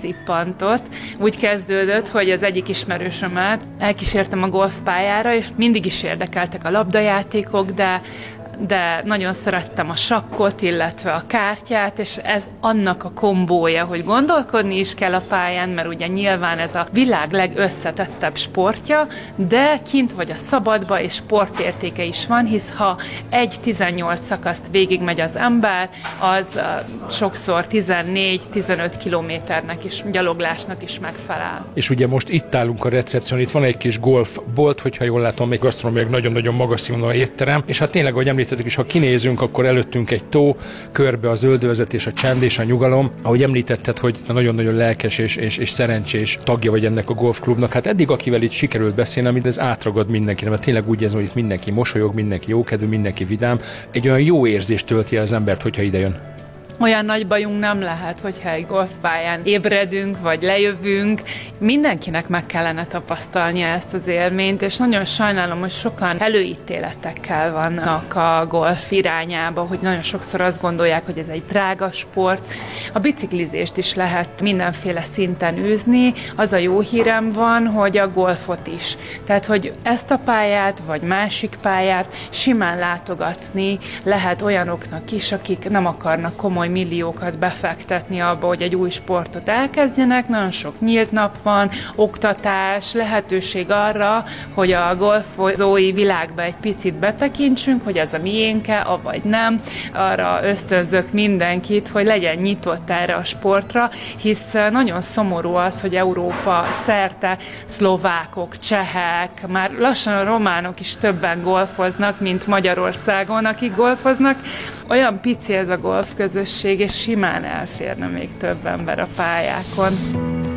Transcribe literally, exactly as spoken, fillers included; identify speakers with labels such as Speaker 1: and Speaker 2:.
Speaker 1: rászippantott. Úgy kezdődött, hogy az egyik ismerősömet elkísértem a golfpályára, és mindig is érdekeltek a labdajátékok, de de nagyon szerettem a sakkot, illetve a kártyát, és ez annak a kombója, hogy gondolkodni is kell a pályán, mert ugye nyilván ez a világ legösszetettebb sportja, de kint vagy a szabadba, és sportértéke is van, hisz ha egy tizennyolc szakaszt végigmegy az ember, az sokszor tizennégy-tizenöt kilométernek is, gyaloglásnak is megfelel.
Speaker 2: És ugye most itt állunk a recepción, itt van egy kis golfbolt, hogyha jól látom, még gasztronómiailag nagyon-nagyon magas színvonalú étterem, és hát tényleg, ahogy említettek is, ha kinézünk, akkor előttünk egy tó, körbe az zöldövezet és a csend és a nyugalom. Ahogy említetted, hogy nagyon-nagyon lelkes és, és, és szerencsés tagja vagy ennek a golfklubnak, hát eddig, akivel itt sikerült beszélni, amit ez átragad mindenkire, mert tényleg úgy érzem, hogy itt mindenki mosolyog, mindenki jókedvű, mindenki vidám. Egy olyan jó érzést tölti el az embert, hogyha idejön.
Speaker 1: Olyan nagy bajunk nem lehet, hogyha egy golfpályán ébredünk, vagy lejövünk. Mindenkinek meg kellene tapasztalnia ezt az élményt, és nagyon sajnálom, hogy sokan előítéletekkel vannak a golf irányába, hogy nagyon sokszor azt gondolják, hogy ez egy drága sport. A biciklizést is lehet mindenféle szinten űzni. Az a jó hírem van, hogy a golfot is. Tehát, hogy ezt a pályát, vagy másik pályát simán látogatni lehet olyanoknak is, akik nem akarnak komoly milliókat befektetni abba, hogy egy új sportot elkezdjenek. Nagyon sok nyílt nap van, oktatás, lehetőség arra, hogy a golfozói világba egy picit betekintsünk, hogy ez a miénke, avagy nem. Arra ösztönzök mindenkit, hogy legyen nyitott erre a sportra, hisz nagyon szomorú az, hogy Európa szerte szlovákok, csehek, már lassan a románok is többen golfoznak, mint Magyarországon, akik golfoznak. Olyan pici ez a golfközösség, és simán elférne még több ember a pályákon.